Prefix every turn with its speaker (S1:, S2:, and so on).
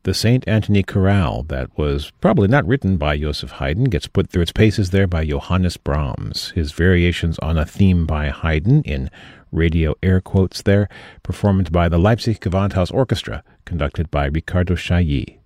S1: The St. Anthony Chorale, that was probably not written by Joseph Haydn, gets put through its paces there by Johannes Brahms. His variations on a theme by Haydn, in radio air quotes there, performed by the Leipzig Gewandhaus Orchestra, conducted by Riccardo Chailly.